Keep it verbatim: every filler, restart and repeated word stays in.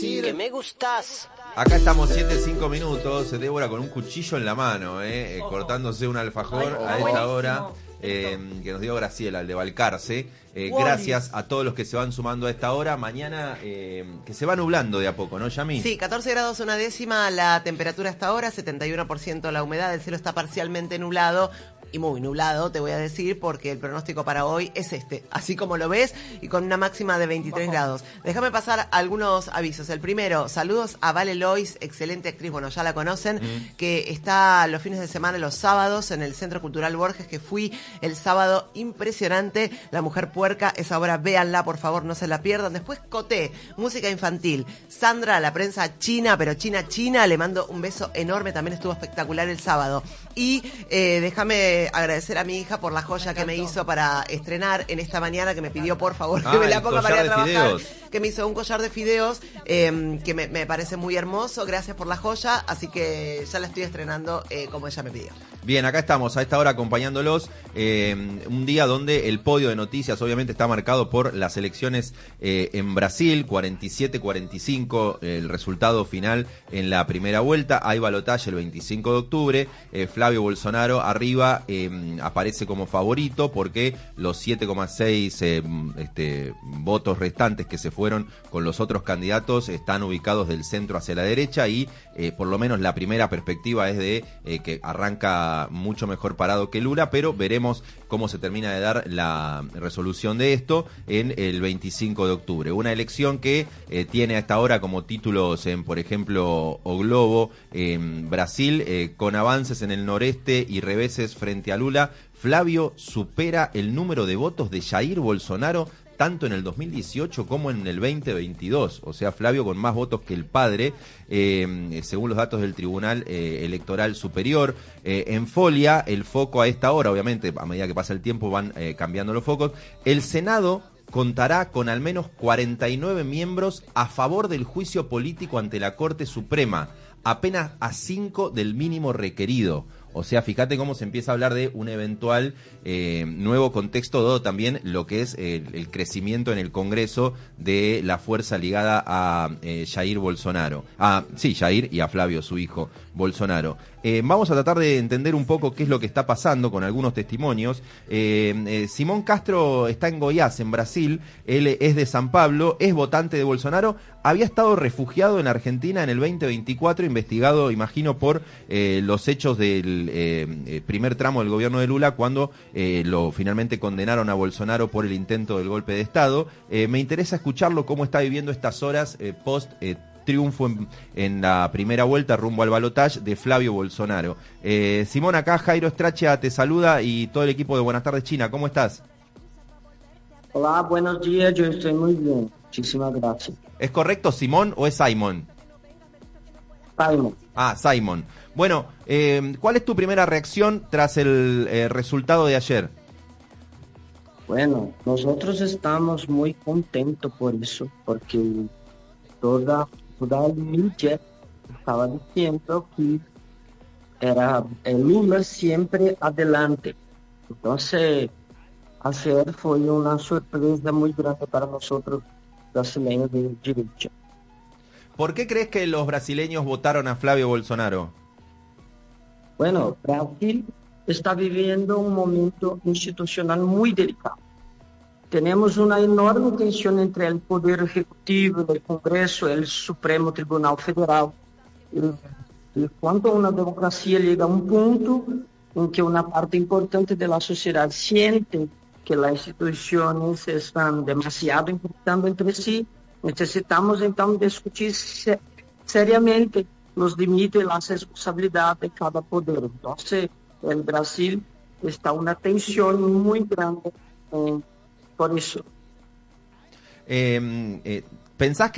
decir que me gustás. Acá estamos siete, cinco minutos, Débora con un cuchillo en la mano, eh, eh, cortándose un alfajor Ay, a esta buenísimo. hora, eh, que nos dio Graciela, el de Balcarce. Eh, Wow. gracias a todos los que se van sumando a esta hora. Mañana, eh, que se va nublando de a poco, ¿no, Yami? Sí, catorce grados una décima la temperatura hasta ahora, setenta y uno por ciento la humedad, el cielo está parcialmente nublado. Y muy nublado, te voy a decir, porque el pronóstico para hoy es este, así como lo ves, y con una máxima de veintitrés grados. Déjame pasar algunos avisos. El primero, saludos a Vale Lois, excelente actriz, bueno, ya la conocen, mm. que está los fines de semana, los sábados, en el Centro Cultural Borges, que fui el sábado, impresionante. La Mujer Puerca, esa obra, véanla, por favor, no se la pierdan. Después, Coté, música infantil. Sandra, la prensa china, pero china, china, le mando un beso enorme, también estuvo espectacular el sábado. Y eh, déjame agradecer a mi hija por la joya que me hizo para estrenar en esta mañana, que me pidió por favor que ah, me la ponga para ir a trabajar, fideos. que me hizo un collar de fideos eh, que me, me parece muy hermoso. Gracias por la joya, así que ya la estoy estrenando eh, como ella me pidió. Bien, acá estamos a esta hora acompañándolos, eh, un día donde el podio de noticias obviamente está marcado por las elecciones eh, en Brasil, cuarenta y siete a cuarenta y cinco el resultado final en la primera vuelta. Hay balotaje el veinticinco de octubre, eh, Flavio Bolsonaro arriba, eh, aparece como favorito porque los siete coma seis eh, este, votos restantes que se fueron con los otros candidatos están ubicados del centro hacia la derecha y eh, por lo menos la primera perspectiva es de eh, que arranca mucho mejor parado que Lula, pero veremos cómo se termina de dar la resolución de esto en el veinticinco de octubre. Una elección que eh, tiene hasta ahora como títulos en, por ejemplo, O Globo, en Brasil, eh, con avances en el noreste y reveses frente a Lula. Flavio supera el número de votos de Jair Bolsonaro tanto en el dos mil dieciocho como en el veinte veintidós, o sea, Flavio con más votos que el padre, eh, según los datos del Tribunal eh, Electoral Superior. Eh, en Folia, el foco a esta hora, obviamente, a medida que pasa el tiempo van eh, cambiando los focos, el Senado contará con al menos cuarenta y nueve miembros a favor del juicio político ante la Corte Suprema, apenas a cinco del mínimo requerido. O sea, fíjate cómo se empieza a hablar de un eventual eh, nuevo contexto, dado también lo que es el, el crecimiento en el Congreso de la fuerza ligada a eh, Jair Bolsonaro. Ah, sí, Jair y a Flavio, su hijo, Bolsonaro. Eh, vamos a tratar de entender un poco qué es lo que está pasando con algunos testimonios. Eh, eh, Simón Castro está en Goiás, en Brasil. Él es de San Pablo, es votante de Bolsonaro. Había estado refugiado en Argentina en el veinte veinticuatro, investigado, imagino, por eh, los hechos del eh, primer tramo del gobierno de Lula, cuando eh, lo finalmente condenaron a Bolsonaro por el intento del golpe de Estado. Eh, me interesa escucharlo, cómo está viviendo estas horas eh, post eh, triunfo en, en la primera vuelta rumbo al balotaje de Flavio Bolsonaro. Eh, Simón, acá Jairo Estrachea te saluda y todo el equipo de Buenas Tardes China. ¿Cómo estás? Hola, buenos días, yo estoy muy bien. Muchísimas gracias. ¿Es correcto Simón o es Simon? Simon. Ah, Simon. Bueno, eh, ¿cuál es tu primera reacción tras el eh, resultado de ayer? Bueno, nosotros estamos muy contentos por eso, porque toda, toda la media estaba diciendo que era el Lula siempre adelante. Entonces, ayer fue una sorpresa muy grande para nosotros, brasileños de derecha. ¿Por qué crees que los brasileños votaron a Flavio Bolsonaro? Bueno, Brasil está viviendo un momento institucional muy delicado. Tenemos una enorme tensión entre el Poder Ejecutivo, el Congreso, el Supremo Tribunal Federal. Y, y cuando una democracia llega a un punto en que una parte importante de la sociedad siente que las instituciones están demasiado impactando entre sí, necesitamos entonces discutir se- seriamente los límites y las responsabilidades de cada poder. Entonces, en Brasil está una tensión muy grande eh, por eso. Eh, eh, ¿Pensás que